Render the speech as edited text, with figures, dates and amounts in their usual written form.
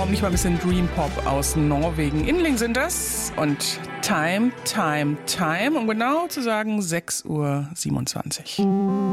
Warum nicht mal ein bisschen Dream Pop aus Norwegen? Inling sind das und Time, Time, Time, um genau zu sagen 6:27 Uhr.